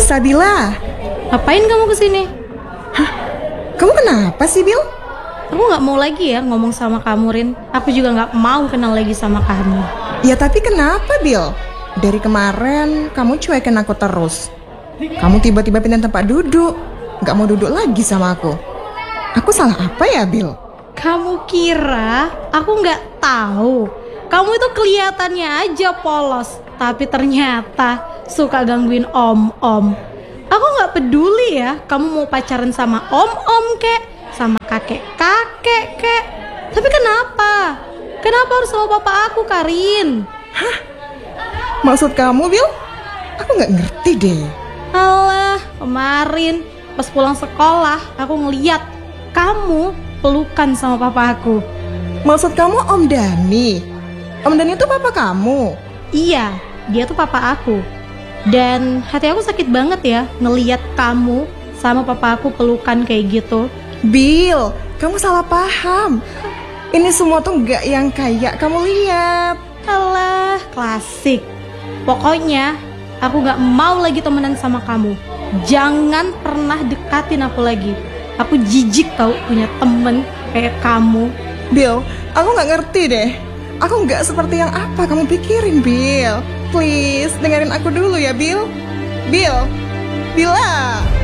Sabila. Ngapain kamu kesini? Kamu kenapa sih, Bil? Aku gak mau lagi ya ngomong sama kamu, Rin. Aku juga gak mau kenal lagi sama kamu. Ya tapi kenapa, Bil? Dari kemarin kamu cuekin aku terus. Kamu tiba-tiba pindah tempat duduk. Gak mau duduk lagi sama aku. Aku salah apa ya, Bil? Kamu kira aku gak tahu? Kamu itu kelihatannya aja polos, tapi ternyata suka gangguin om-om. Aku gak peduli ya kamu mau pacaran sama om-om kek, sama kakek-kakek kek. Tapi kenapa? Kenapa harus sama papa aku, Karin? Maksud kamu, Bil? Aku gak ngerti deh. Alah, kemarin pas pulang sekolah aku ngeliat kamu pelukan sama papa aku. Maksud kamu Om Dani? Om Dani itu papa kamu? Iya, dia tuh papa aku. Dan hati aku sakit banget ya ngeliat kamu sama papa aku pelukan kayak gitu. Bil, kamu salah paham. Ini semua tuh gak yang kayak kamu lihat. Alah, klasik. Pokoknya aku gak mau lagi temenan sama kamu. Jangan pernah dekatin aku lagi. Aku jijik tau punya temen kayak kamu. Bil, aku gak ngerti deh. Aku gak seperti yang apa kamu pikirin, Bil. Please, dengerin aku dulu ya, Bil. Bil, Bila.